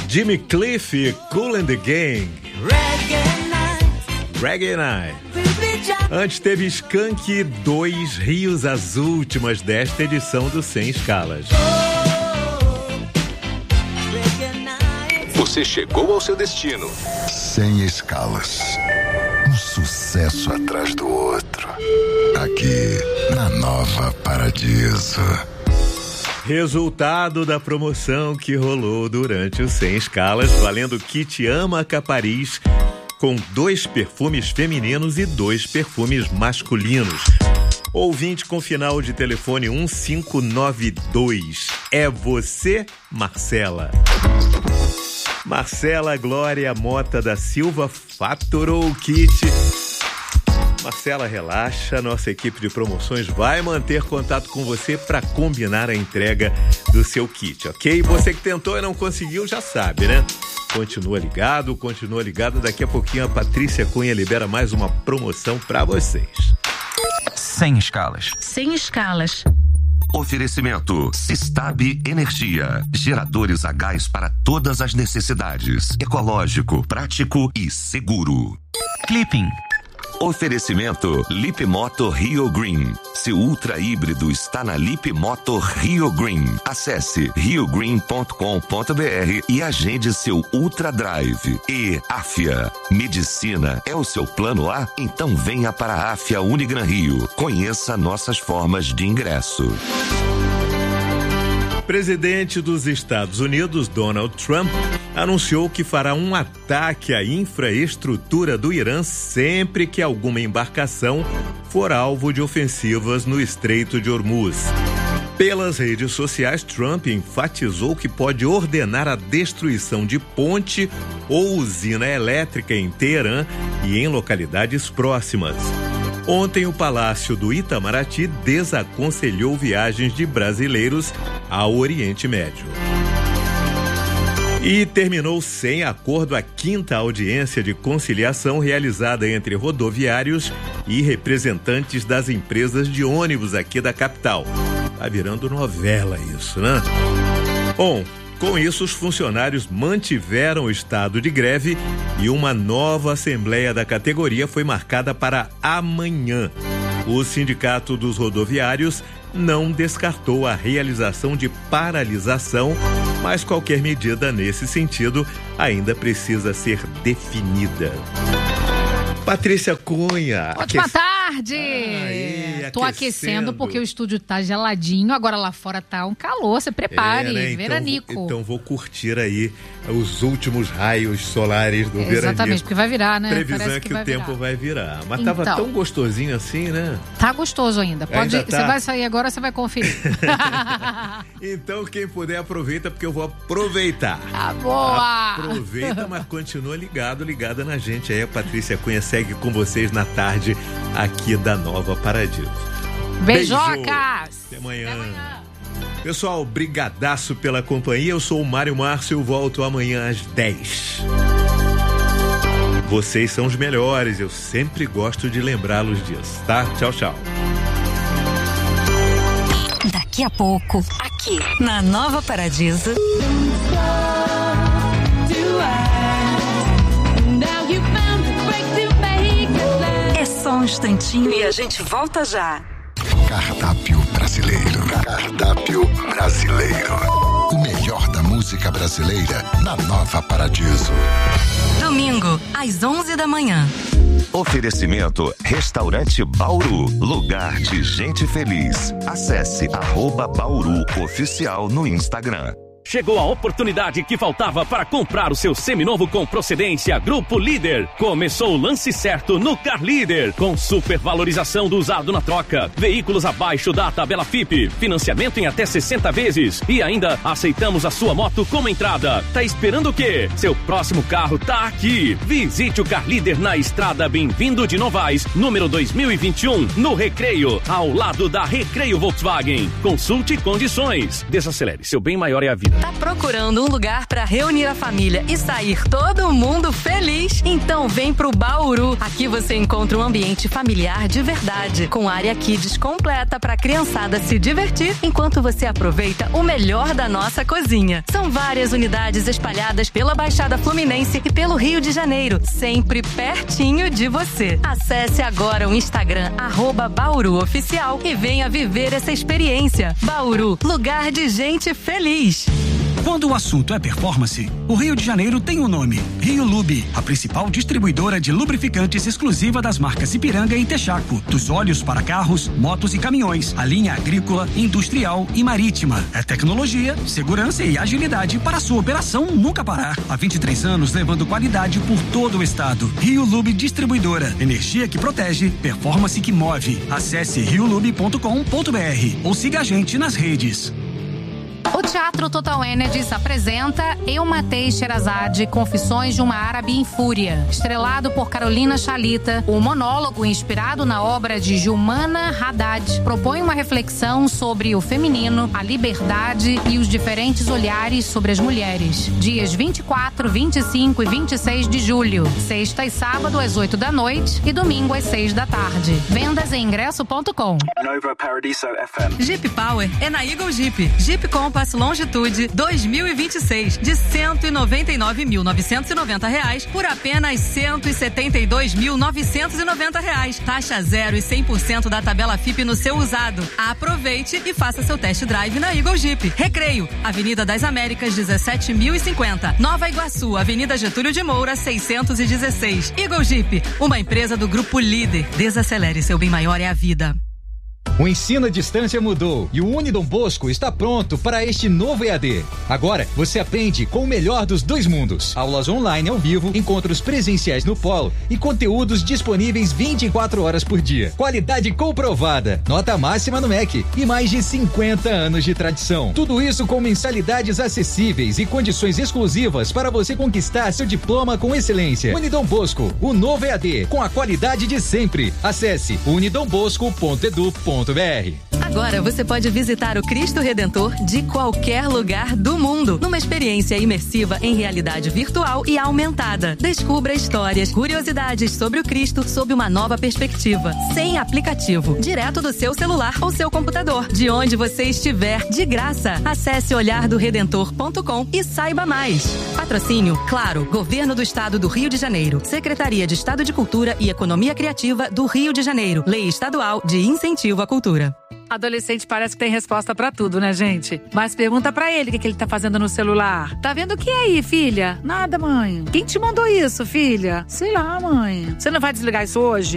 Jimmy Cliff, Kool and the Gang. Reggae Night. Antes teve Skank, 2 Rios, as últimas desta edição do Sem Escalas. Você chegou ao seu destino. Sem Escalas. Um sucesso atrás do outro. Aqui na Nova Paradiso. Resultado da promoção que rolou durante o Sem Escalas, valendo kit Ama Capariz, com 2 perfumes femininos e 2 perfumes masculinos. Ouvinte com final de telefone 1592. É você, Marcela? Marcela Glória Mota da Silva faturou o kit. Marcela, relaxa, nossa equipe de promoções vai manter contato com você para combinar a entrega do seu kit, ok? Você que tentou e não conseguiu, já sabe, né? Continua ligado. Daqui a pouquinho a Patrícia Cunha libera mais uma promoção para vocês. Sem Escalas. Sem Escalas. Oferecimento Sistab Energia. Geradores a gás para todas as necessidades. Ecológico, prático e seguro. Clipping. Oferecimento Lip Moto Rio Green. Seu ultra híbrido está na Lip Moto Rio Green. Acesse riogreen.com.br e agende seu Ultra Drive. E Afia. Medicina é o seu plano A? Então venha para a Afia Unigran Rio. Conheça nossas formas de ingresso. Presidente dos Estados Unidos, Donald Trump, anunciou que fará um ataque à infraestrutura do Irã sempre que alguma embarcação for alvo de ofensivas no Estreito de Hormuz. Pelas redes sociais, Trump enfatizou que pode ordenar a destruição de ponte ou usina elétrica em Teherã e em localidades próximas. Ontem, o Palácio do Itamaraty desaconselhou viagens de brasileiros ao Oriente Médio. E terminou sem acordo a 5ª audiência de conciliação realizada entre rodoviários e representantes das empresas de ônibus aqui da capital. Tá virando novela isso, né? Bom, com isso, os funcionários mantiveram o estado de greve e uma nova assembleia da categoria foi marcada para amanhã. O Sindicato dos Rodoviários não descartou a realização de paralisação, mas qualquer medida nesse sentido ainda precisa ser definida. Patrícia Cunha. Ótima tarde! Tô aquecendo porque o estúdio tá geladinho, agora lá fora tá um calor, você prepare, né? Veranico. Então vou curtir aí os últimos raios solares do veranico. Exatamente, porque vai virar, né? Previsão é que o tempo vai virar. Mas tava tão gostosinho assim, né? Tá gostoso ainda. Pode, você vai sair agora, você vai conferir. Então quem puder aproveita, porque eu vou aproveitar. Tá boa! Aproveita, mas continua ligada na gente aí. A Patrícia Cunha segue com vocês na tarde aqui da Nova Paradiso. Beijocas! Até amanhã. Pessoal, brigadaço pela companhia. Eu sou o Mário Márcio, volto amanhã às 10. Vocês são os melhores, eu sempre gosto de lembrá-los disso, tá? Tchau, tchau. Daqui a pouco, aqui na Nova Paradiso. É só um instantinho e a gente volta já. Cardápio brasileiro. Cardápio brasileiro. O melhor da música brasileira na Nova Paradiso. Domingo, às 11 da manhã. Oferecimento Restaurante Bauru, lugar de gente feliz. Acesse @Bauru Oficial no Instagram. Chegou a oportunidade que faltava para comprar o seu seminovo com procedência Grupo Líder. Começou o lance certo no Car Líder, com supervalorização do usado na troca, veículos abaixo da tabela FIP, financiamento em até 60 vezes e ainda aceitamos a sua moto como entrada. Tá esperando o quê? Seu próximo carro tá aqui. Visite o Car Líder na estrada Bem-vindo de Novaes, número 2021, no Recreio, ao lado da Recreio Volkswagen. Consulte condições. Desacelere, seu bem maior é a vida. Tá procurando um lugar para reunir a família e sair todo mundo feliz? Então vem pro Bauru. Aqui você encontra um ambiente familiar de verdade, com área kids completa para a criançada se divertir enquanto você aproveita o melhor da nossa cozinha. São várias unidades espalhadas pela Baixada Fluminense e pelo Rio de Janeiro, sempre pertinho de você. Acesse agora o Instagram @BauruOficial e venha viver essa experiência. Bauru, lugar de gente feliz. Quando o assunto é performance, o Rio de Janeiro tem um nome: Rio Lube, a principal distribuidora de lubrificantes exclusiva das marcas Ipiranga e Texaco. Dos óleos para carros, motos e caminhões, a linha agrícola, industrial e marítima. É tecnologia, segurança e agilidade para a sua operação nunca parar. Há 23 anos levando qualidade por todo o estado. Rio Lube Distribuidora. Energia que protege, performance que move. Acesse riolube.com.br ou siga a gente nas redes. O Teatro Total Energies apresenta Eu Matei Sherazade, Confissões de uma Árabe em Fúria. Estrelado por Carolina Chalita, o monólogo, inspirado na obra de Jumana Haddad, propõe uma reflexão sobre o feminino, a liberdade e os diferentes olhares sobre as mulheres. Dias 24, 25 e 26 de julho. Sexta e sábado às 8 da noite e domingo às 6 da tarde. Vendas em ingresso.com. Nova Paradiso FM. Jeep Power é na Eagle Jeep. Jeep Compass Longitude 2026 de R$199.990 por apenas R$172.990. Taxa 0 e 100% da tabela FIP no seu usado. Aproveite e faça seu test drive na Eagle Jeep. Recreio, Avenida das Américas 17.050. Nova Iguaçu, Avenida Getúlio de Moura 616. Eagle Jeep, uma empresa do Grupo Líder. Desacelere, seu bem maior é a vida. O ensino à distância mudou e o Unidom Bosco está pronto para este novo EAD. Agora, você aprende com o melhor dos dois mundos. Aulas online ao vivo, encontros presenciais no polo e conteúdos disponíveis 24 horas por dia. Qualidade comprovada, nota máxima no MEC e mais de 50 anos de tradição. Tudo isso com mensalidades acessíveis e condições exclusivas para você conquistar seu diploma com excelência. Unidom Bosco, o novo EAD, com a qualidade de sempre. Acesse unidombosco.edu.br. Agora você pode visitar o Cristo Redentor de qualquer lugar do mundo, numa experiência imersiva em realidade virtual e aumentada. Descubra histórias, curiosidades sobre o Cristo sob uma nova perspectiva, sem aplicativo, direto do seu celular ou seu computador, de onde você estiver, de graça. Acesse olhardoredentor.com e saiba mais. Patrocínio, claro, Governo do Estado do Rio de Janeiro, Secretaria de Estado de Cultura e Economia Criativa do Rio de Janeiro, Lei Estadual de Incentivo à Cultura. Adolescente parece que tem resposta pra tudo, né, gente? Mas pergunta pra ele o que ele tá fazendo no celular. Tá vendo o que aí, filha? Nada, mãe. Quem te mandou isso, filha? Sei lá, mãe. Você não vai desligar isso hoje?